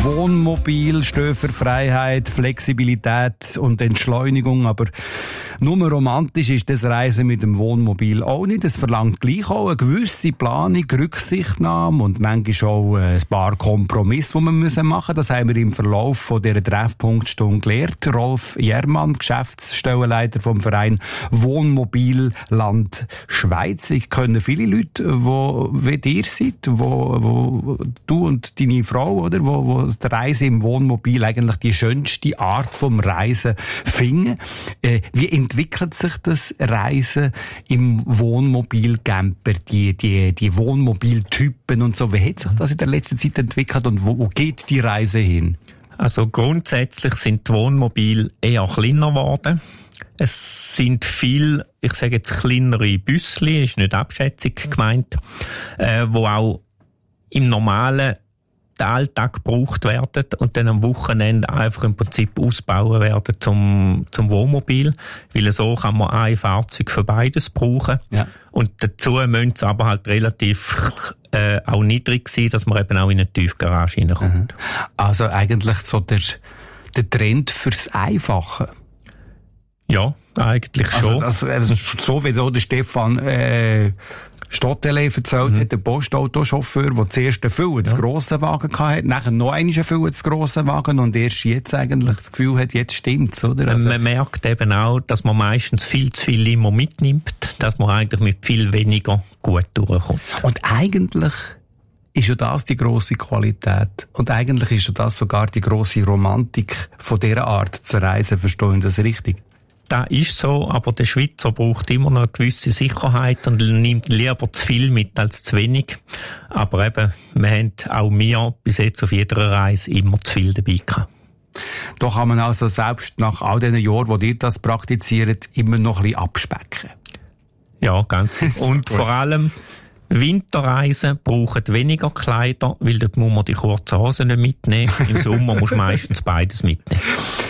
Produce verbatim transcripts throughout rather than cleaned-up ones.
Wohnmobil stehen für Freiheit, Flexibilität und Entschleunigung, aber nur romantisch ist das Reisen mit dem Wohnmobil auch nicht. Es verlangt gleich auch eine gewisse Planung, Rücksichtnahme und manchmal auch ein paar Kompromisse, die man machen müssen. Das haben wir im Verlauf von dieser Treffpunktstunde gelernt. Rolf Jermann, Geschäftsstellenleiter vom Verein Wohnmobilland Schweiz. Ich kenne viele Leute, die wie ihr seid, wo, wo du und deine Frau, oder, wo, wo die Reise im Wohnmobil eigentlich die schönste Art vom Reisen finden. Äh, wie entwickelt sich das Reisen im Wohnmobilcamper, die, die, die Wohnmobiltypen und so? Wie hat sich das in der letzten Zeit entwickelt und wo, wo geht die Reise hin? Also grundsätzlich sind die Wohnmobile eher kleiner geworden. Es sind viel, ich sage jetzt kleinere Büssli, ist nicht Abschätzung gemeint, äh, wo auch im normalen Alltag gebraucht werden und dann am Wochenende einfach im Prinzip ausbauen werden zum, zum Wohnmobil, weil so kann man ein Fahrzeug für beides brauchen. Ja. Und dazu müssen sie aber halt relativ äh, auch niedrig sein, dass man eben auch in eine Tiefgarage hineinkommt. Also eigentlich so der, der Trend fürs Einfache. Ja, eigentlich schon. Also, das, also so wie so der Stefan äh, Stottele erzählt mhm. hat, der Postautochauffeur, der zuerst einen viel zu grossen Wagen hatte, nachher noch einen viel zu grossen Wagen und erst jetzt eigentlich das Gefühl hat, jetzt stimmt's, oder? Also man merkt eben auch, dass man meistens viel zu viel immer mitnimmt, dass man eigentlich mit viel weniger gut durchkommt. Und eigentlich ist ja das die grosse Qualität. Und eigentlich ist ja das sogar die grosse Romantik von dieser Art zu reisen. Verstehen Sie das richtig? Das ist so, aber der Schweizer braucht immer noch eine gewisse Sicherheit und nimmt lieber zu viel mit als zu wenig. Aber eben, wir haben auch wir bis jetzt auf jeder Reise immer zu viel dabei gehabt. Da kann man also selbst nach all diesen Jahren, wo ihr das praktiziert, immer noch ein bisschen abspecken. Ja, ganz. Und vor allem Winterreisen brauchen weniger Kleider, weil dort muss man die kurzen Hosen nicht mitnehmen. Im Sommer muss man meistens beides mitnehmen.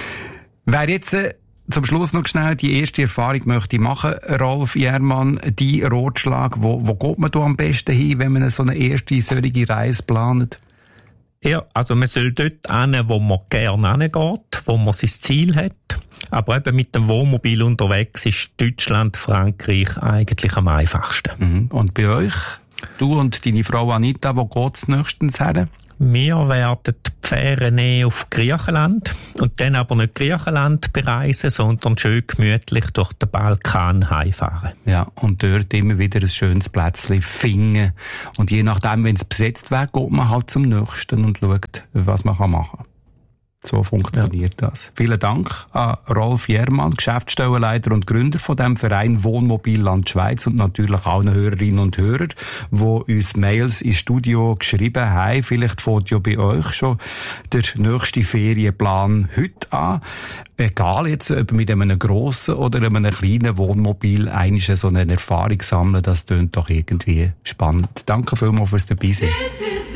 Wer jetzt äh, zum Schluss noch schnell die erste Erfahrung möchte ich machen, Rolf Jermann, die Ratschlag, wo, wo geht man da am besten hin, wenn man so eine erste solche Reise plant? Ja, also man soll dort hin, wo man gerne hingeht, wo man sein Ziel hat. Aber eben mit dem Wohnmobil unterwegs ist Deutschland, Frankreich eigentlich am einfachsten. Mhm. Und bei euch? Du und deine Frau Anita, wo geht's nächstens her? Wir werden die Fähre nehmen auf Griechenland und dann aber nicht Griechenland bereisen, sondern schön gemütlich durch den Balkan heimfahren. Ja, und dort immer wieder ein schönes Plätzchen finden. Und je nachdem, wenn es besetzt wird, geht man halt zum nächsten und schaut, was man machen kann. So funktioniert ja. das. Vielen Dank an Rolf Jermann, Geschäftsstellenleiter und Gründer von dem Verein Wohnmobilland Schweiz und natürlich allen Hörerinnen und Hörern, die uns Mails ins Studio geschrieben haben. Vielleicht fängt ja bei euch schon der nächste Ferienplan heute an. Egal jetzt, ob mit einem grossen oder einem kleinen Wohnmobil einmal so eine Erfahrung sammeln, das tönt doch irgendwie spannend. Danke vielmals fürs Dabeisein.